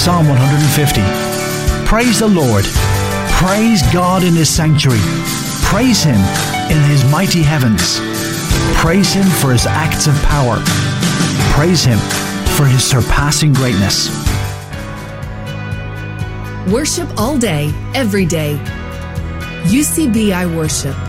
Psalm 150. Praise the Lord. Praise God in His sanctuary. Praise Him in His mighty heavens. Praise Him for His acts of power. Praise Him for His surpassing greatness. Worship all day, every day. UCBI Worship.